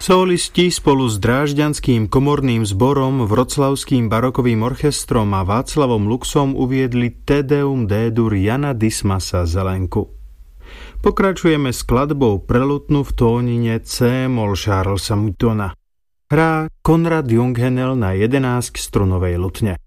Solisti spolu s Drážďanským komorným zborom, Vroclavským barokovým orchestrom a Václavom Luxom uviedli Te Deum D-dur Jana Dismasa Zelenku. Pokračujeme skladbou prelutnú v tónine C-moll Charlesa Muttona. Hrá Konrad Junghenel na 11-strunovej lutne.